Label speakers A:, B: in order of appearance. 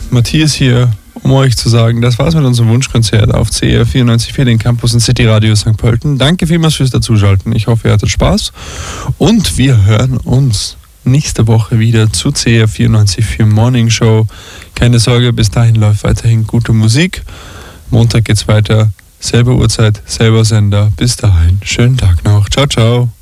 A: Matthias hier, um euch zu sagen, das war's mit unserem Wunschkonzert auf CR 94.4, den Campus in City Radio St. Pölten. Danke vielmals fürs Dazuschalten. Ich hoffe, ihr hattet Spaß. Und wir hören uns nächste Woche wieder zu CR 94.4 Morning Show. Keine Sorge, bis dahin läuft weiterhin gute Musik. Montag geht's weiter. Selbe Uhrzeit, selber Sender. Bis dahin, schönen Tag noch. Ciao, ciao.